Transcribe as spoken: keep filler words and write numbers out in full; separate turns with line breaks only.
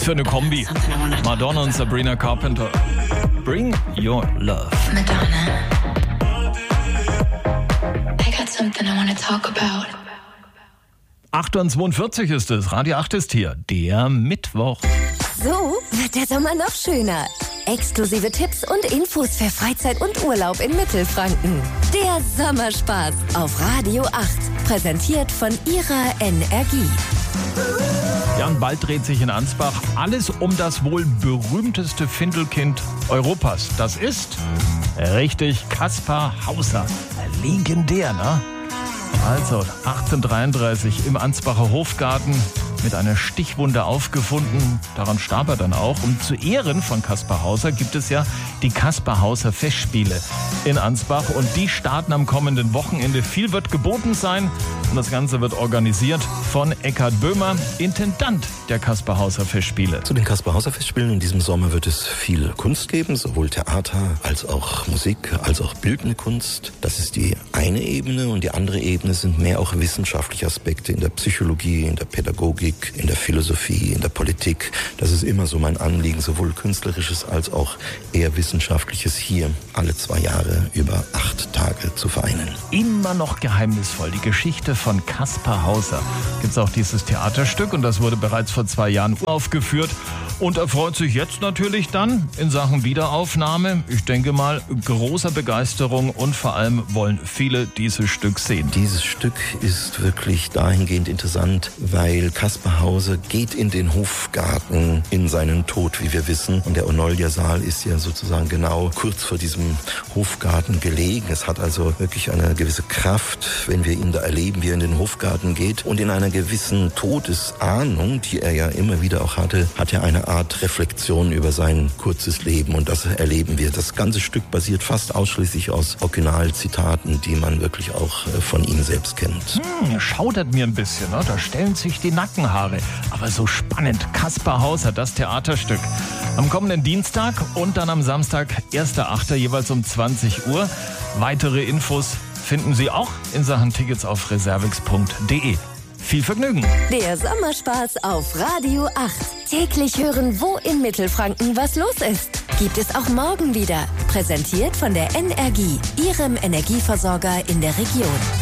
Was für eine Kombi. Madonna und Sabrina Carpenter. Bring Your Love.
Madonna. I got something I want to talk about.
acht Uhr zweiundvierzig ist es. Radio acht ist hier. Der Mittwoch.
So wird der Sommer noch schöner. Exklusive Tipps und Infos für Freizeit und Urlaub in Mittelfranken. Der Sommerspaß auf Radio acht. Präsentiert von ihrer Energie.
Ja, und bald dreht sich in Ansbach alles um das wohl berühmteste Findelkind Europas. Das ist richtig Kaspar Hauser. Legendär, ne? Also achtzehnhundertdreiunddreißig im Ansbacher Hofgarten mit einer Stichwunde aufgefunden. Daran starb er dann auch. Und zu Ehren von Kaspar Hauser gibt es ja die Kaspar Hauser Festspiele in Ansbach. Und die starten am kommenden Wochenende. Viel wird geboten sein. Und das Ganze wird organisiert von Eckhard Böhmer, Intendant der Kaspar Hauser Festspiele.
Zu den Kaspar Hauser Festspielen in diesem Sommer wird es viel Kunst geben, sowohl Theater als auch Musik, als auch bildende Kunst. Das ist die eine Ebene, und die andere Ebene sind mehr auch wissenschaftliche Aspekte in der Psychologie, in der Pädagogik, in der Philosophie, in der Politik. Das ist immer so mein Anliegen, sowohl künstlerisches als auch eher wissenschaftliches hier alle zwei Jahre über acht Tage zu vereinen.
Immer noch geheimnisvoll, die Geschichte von Kaspar Hauser. Gibt es auch dieses Theaterstück, und das wurde bereits vor zwei Jahren aufgeführt und erfreut sich jetzt natürlich dann in Sachen Wiederaufnahme, ich denke mal, großer Begeisterung, und vor allem wollen viele dieses Stück sehen.
Dieses Stück ist wirklich dahingehend interessant, weil Kaspar Hauser geht in den Hofgarten in seinen Tod, wie wir wissen. Und der Onolja-Saal ist ja sozusagen genau kurz vor diesem Hofgarten gelegen. Es hat also wirklich eine gewisse Kraft, wenn wir ihn da erleben, wie er in den Hofgarten geht. Und in einer gewissen Todesahnung, die er ja immer wieder auch hatte, hat er eine Art Reflexion über sein kurzes Leben. Und das erleben wir. Das ganze Stück basiert fast ausschließlich aus Originalzitaten, die man wirklich auch von ihm selbst kennt.
Hm, schaudert mir ein bisschen, ne? Da stellen sich die Nackenhaare. Aber so spannend. Kaspar Hauser, das Theaterstück. Am kommenden Dienstag und dann am Samstag, erster achter jeweils um zwanzig Uhr. Weitere Infos finden Sie auch in Sachen Tickets auf reservix punkt de. Viel Vergnügen!
Der Sommerspaß auf Radio acht. Täglich hören, wo in Mittelfranken was los ist. Gibt es auch morgen wieder. Präsentiert von der Energie, Ihrem Energieversorger in der Region.